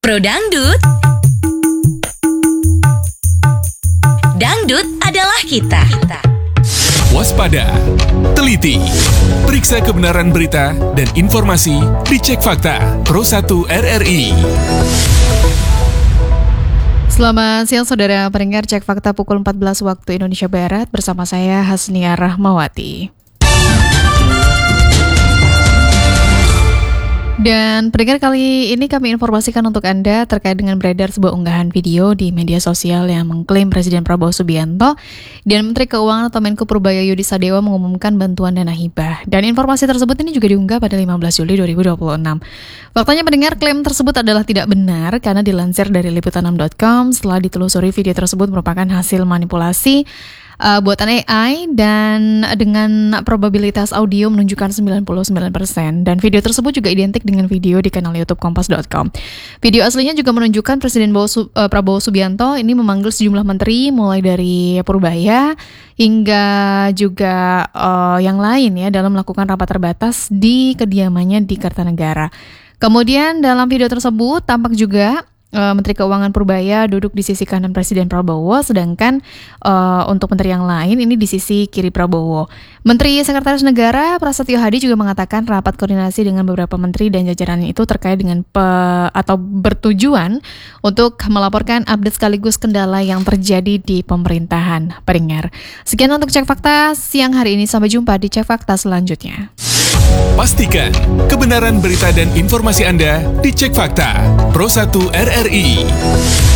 Pro Dangdut. Dangdut adalah kita. Waspada, teliti, periksa kebenaran berita dan informasi di Cek Fakta Pro 1 RRI. Selamat siang saudara pendengar Cek Fakta pukul 14 waktu Indonesia Barat bersama saya Hasnia Rahmawati. Dan pendengar, kali ini kami informasikan untuk Anda terkait dengan beredar sebuah unggahan video di media sosial yang mengklaim Presiden Prabowo Subianto dan Menteri Keuangan atau Menko Purbaya Yudi Sadewa mengumumkan bantuan dana hibah. Dan informasi tersebut ini juga diunggah pada 15 Juli 2026. Faktanya pendengar, klaim tersebut adalah tidak benar karena dilansir dari liputan6.com. Setelah ditelusuri, video tersebut merupakan hasil manipulasi buatan AI dan dengan probabilitas audio menunjukkan 99%, dan video tersebut juga identik dengan video di kanal YouTube Kompas.com. Video aslinya juga menunjukkan Presiden Prabowo Subianto ini memanggil sejumlah menteri mulai dari Purbaya hingga juga yang lain ya dalam melakukan rapat terbatas di kediamannya di Kertanegara. Kemudian dalam video tersebut tampak juga Menteri Keuangan Purbaya duduk di sisi kanan Presiden Prabowo, sedangkan untuk menteri yang lain ini di sisi kiri Prabowo. Menteri Sekretaris Negara Prasetyo Hadi juga mengatakan rapat koordinasi dengan beberapa menteri dan jajarannya itu terkait dengan atau bertujuan untuk melaporkan update sekaligus kendala yang terjadi di pemerintahan. Pendengar, sekian untuk Cek Fakta siang hari ini. Sampai jumpa di Cek Fakta selanjutnya. Pastikan kebenaran berita dan informasi Anda di Cek Fakta Pro 1 RRI.